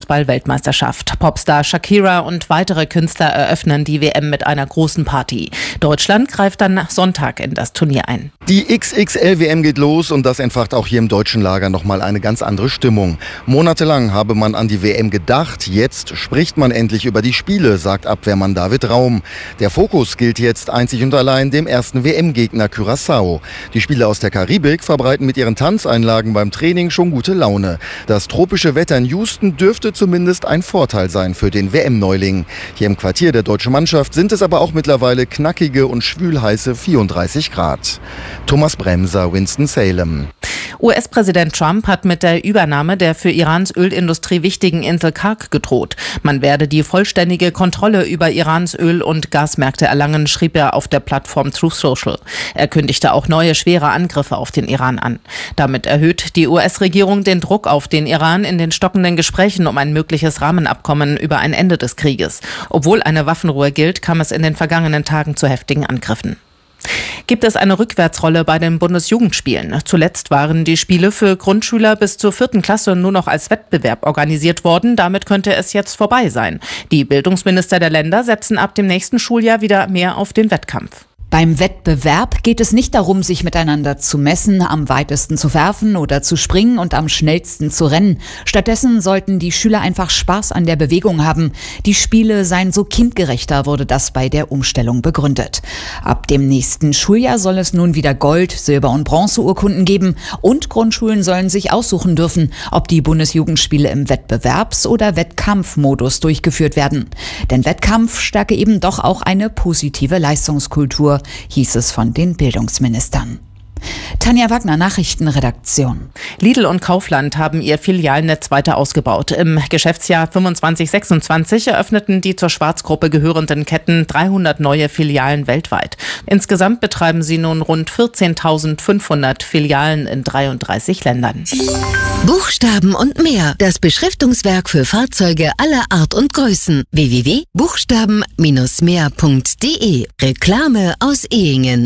Fußball-Weltmeisterschaft. Popstar Shakira und weitere Künstler eröffnen die WM mit einer großen Party. Deutschland greift dann Sonntag in das Turnier ein. Die XXL-WM geht los und das entfacht auch hier im deutschen Lager nochmal eine ganz andere Stimmung. Monatelang habe man an die WM gedacht, jetzt spricht man endlich über die Spiele, sagt Abwehrmann David Raum. Der Fokus gilt jetzt einzig und allein dem ersten WM-Gegner Curaçao. Die Spieler aus der Karibik verbreiten mit ihren Tanzeinlagen beim Training schon gute Laune. Das tropische Wetter in Houston dürfte zumindest ein Vorteil sein für den WM-Neuling. Hier im Quartier der deutschen Mannschaft sind es aber auch mittlerweile knackige und schwülheiße 34 Grad. Thomas Bremser, Winston-Salem. US-Präsident Trump hat mit der Übernahme der für Irans Ölindustrie wichtigen Insel Karg gedroht. Man werde die vollständige Kontrolle über Irans Öl- und Gasmärkte erlangen, schrieb er auf der Plattform Truth Social. Er kündigte auch neue schwere Angriffe auf den Iran an. Damit erhöht die US-Regierung den Druck auf den Iran in den stockenden Gesprächen um ein mögliches Rahmenabkommen über ein Ende des Krieges. Obwohl eine Waffenruhe gilt, kam es in den vergangenen Tagen zu heftigen Angriffen. Gibt es eine Rückwärtsrolle bei den Bundesjugendspielen? Zuletzt waren die Spiele für Grundschüler bis zur 4. Klasse nur noch als Wettbewerb organisiert worden. Damit könnte es jetzt vorbei sein. Die Bildungsminister der Länder setzen ab dem nächsten Schuljahr wieder mehr auf den Wettkampf. Beim Wettbewerb geht es nicht darum, sich miteinander zu messen, am weitesten zu werfen oder zu springen und am schnellsten zu rennen. Stattdessen sollten die Schüler einfach Spaß an der Bewegung haben. Die Spiele seien so kindgerechter, wurde das bei der Umstellung begründet. Ab dem nächsten Schuljahr soll es nun wieder Gold-, Silber- und Bronzeurkunden geben und Grundschulen sollen sich aussuchen dürfen, ob die Bundesjugendspiele im Wettbewerbs- oder Wettkampfmodus durchgeführt werden. Denn Wettkampf stärke eben doch auch eine positive Leistungskultur, hieß es von den Bildungsministern. Tanja Wagner, Nachrichtenredaktion. Lidl und Kaufland haben ihr Filialnetz weiter ausgebaut. Im Geschäftsjahr 25/26 eröffneten die zur Schwarzgruppe gehörenden Ketten 300 neue Filialen weltweit. Insgesamt betreiben sie nun rund 14.500 Filialen in 33 Ländern. Buchstaben und mehr. Das Beschriftungswerk für Fahrzeuge aller Art und Größen. www.buchstaben-mehr.de. Reklame aus Ehingen.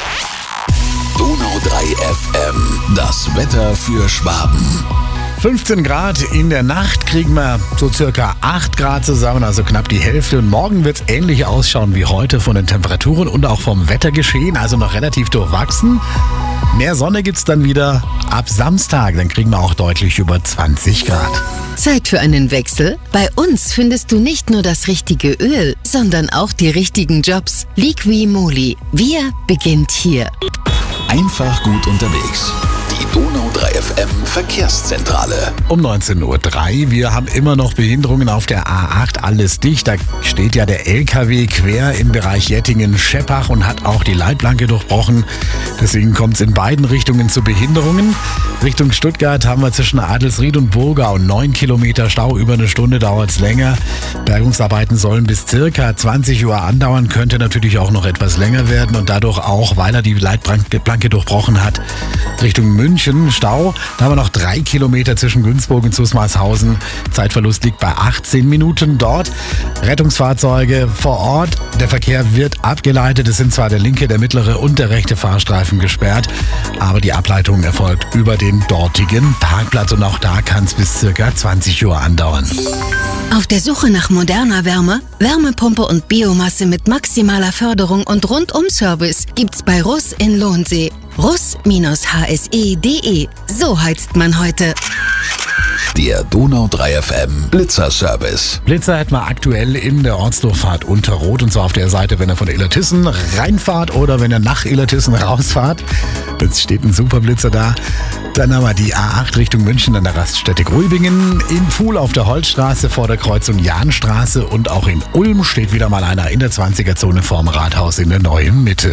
Donau 3 FM. Das Wetter für Schwaben. 15 Grad, in der Nacht kriegen wir so circa 8 Grad zusammen, also knapp die Hälfte. Und morgen wird es ähnlich ausschauen wie heute von den Temperaturen und auch vom Wettergeschehen, also noch relativ durchwachsen. Mehr Sonne gibt's dann wieder ab Samstag, dann kriegen wir auch deutlich über 20 Grad. Zeit für einen Wechsel? Bei uns findest du nicht nur das richtige Öl, sondern auch die richtigen Jobs. Liqui Moly. Wir beginnt hier. Einfach gut unterwegs. Die Donau 3 FM Verkehrszentrale. Um 19:03 Uhr. Wir haben immer noch Behinderungen auf der A8, alles dicht. Da steht ja der LKW quer im Bereich Jettingen-Scheppach und hat auch die Leitplanke durchbrochen. Deswegen kommt es in beiden Richtungen zu Behinderungen. Richtung Stuttgart haben wir zwischen Adelsried und Burgau 9 Kilometer Stau. Über eine Stunde dauert es länger. Bergungsarbeiten sollen bis circa 20 Uhr andauern. Könnte natürlich auch noch etwas länger werden und dadurch auch, weil er die Leitplanke durchbrochen hat, Richtung München Stau. Da haben wir noch 3 Kilometer zwischen Günzburg und Susmarshausen. Zeitverlust liegt bei 18 Minuten dort. Rettungsfahrzeuge vor Ort. Der Verkehr wird abgeleitet. Es sind zwar der linke, der mittlere und der rechte Fahrstreifen gesperrt, aber die Ableitung erfolgt über den dortigen Parkplatz und auch da kann es bis circa 20 Uhr andauern. Auf der Suche nach moderner Wärme, Wärmepumpe und Biomasse mit maximaler Förderung und Rundum-Service gibt's bei Russ in Lohnsee. Russ-hse.de. So heizt man heute. Der Donau 3 FM Blitzer-Service. Blitzer hätten wir aktuell in der Ortsdurchfahrt Unterrot und zwar auf der Seite, wenn ihr von Illertissen reinfahrt oder wenn ihr nach Illertissen rausfahrt. Jetzt steht ein super Blitzer da. Dann haben wir die A8 Richtung München an der Raststätte Grübingen. In Pfuhl auf der Holzstraße vor der Kreuzung Jahnstraße und auch in Ulm steht wieder mal einer in der 20er-Zone vorm Rathaus in der neuen Mitte.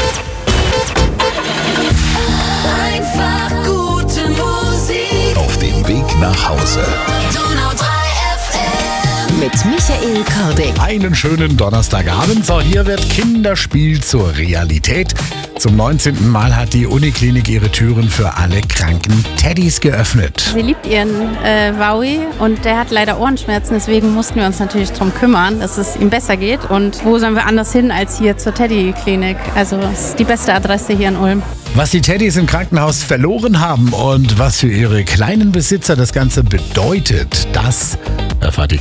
Einfach gute Musik. Auf dem Weg nach Hause. Donau 3 FM. Mit Michael Kording. Einen schönen Donnerstagabend. So, hier wird Kinderspiel zur Realität. Zum 19. Mal hat die Uniklinik ihre Türen für alle kranken Teddys geöffnet. Sie liebt ihren Wowie und der hat leider Ohrenschmerzen, deswegen mussten wir uns natürlich darum kümmern, dass es ihm besser geht. Und wo sollen wir anders hin als hier zur Teddy-Klinik? Also es ist die beste Adresse hier in Ulm. Was die Teddys im Krankenhaus verloren haben und was für ihre kleinen Besitzer das Ganze bedeutet, das erfahrt ihr